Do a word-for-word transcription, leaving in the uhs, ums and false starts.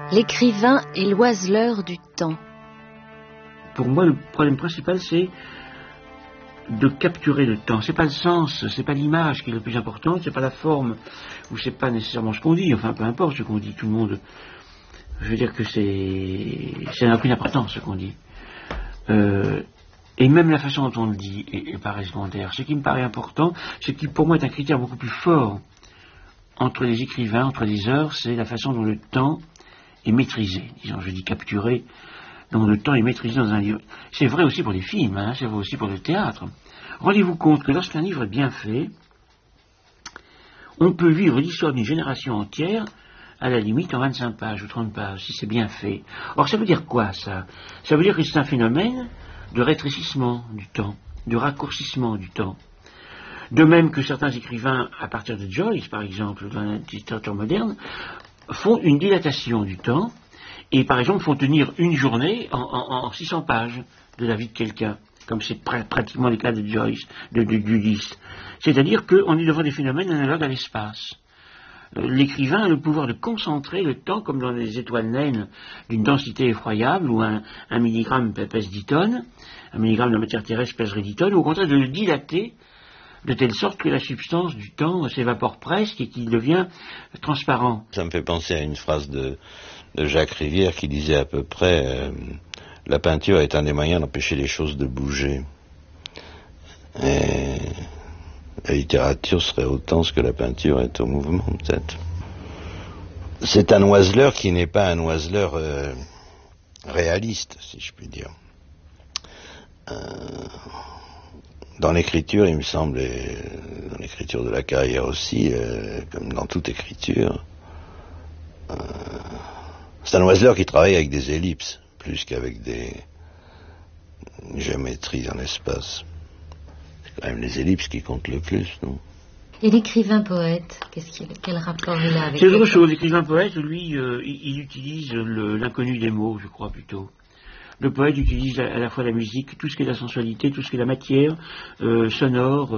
L'écrivain est l'oiseleur du temps. Pour moi, le problème principal, c'est de capturer le temps. C'est pas le sens, c'est pas l'image qui est le plus important, c'est pas la forme, ou c'est pas nécessairement ce qu'on dit, enfin peu importe ce qu'on dit, tout le monde. Je veux dire que c'est. Ça n'a aucune importance ce qu'on dit. Euh, et même la façon dont on le dit est, est pas pas secondaire. Ce qui me paraît important, ce qui pour moi est un critère beaucoup plus fort entre les écrivains, entre les œuvres, c'est la façon dont le temps est maîtrisé. Disons, je dis capturé, dont le temps est maîtrisé dans un livre. C'est vrai aussi pour les films, hein, c'est vrai aussi pour le théâtre. Rendez-vous compte que lorsqu'un livre est bien fait, on peut vivre l'histoire d'une génération entière, à la limite en vingt-cinq pages ou trente pages, si c'est bien fait. Or, ça veut dire quoi, ça? Ça veut dire que c'est un phénomène de rétrécissement du temps, de raccourcissement du temps. De même que certains écrivains, à partir de Joyce, par exemple, dans la littérature moderne, font une dilatation du temps, et par exemple font tenir une journée en, en, en six cents pages de la vie de quelqu'un, comme c'est pr pratiquement le cas de Joyce, de, de, d'Ulysse. C'est-à-dire qu'on est devant des phénomènes analogues à l'espace. L'écrivain a le pouvoir de concentrer le temps, comme dans les étoiles naines, d'une densité effroyable, où un, un milligramme pèse dix tonnes, un milligramme de matière terrestre pèserait dix tonnes, ou au contraire de le dilater, de telle sorte que la substance du temps s'évapore presque et qu'il devient transparent. Ça me fait penser à une phrase de, de Jacques Rivière qui disait à peu près euh, « La peinture est un des moyens d'empêcher les choses de bouger. » Et la littérature serait autant ce que la peinture est au mouvement, peut-être. C'est un oiseleur qui n'est pas un oiseleur euh, réaliste, si je puis dire. Euh, dans l'écriture, il me semble, et dans l'écriture de la carrière aussi, euh, comme dans toute écriture, euh, c'est un oiseleur qui travaille avec des ellipses, plus qu'avec des géométries dans l'espace. C'est quand même les ellipses qui comptent le plus, non? Et l'écrivain poète, qu'est-ce qu'il, quel rapport il a avec... C'est autre chose. L'écrivain poète, lui, euh, il, il utilise le, l'inconnu des mots, je crois, plutôt. Le poète utilise à, à la fois la musique, tout ce qui est la sensualité, tout ce qui est la matière euh, sonore,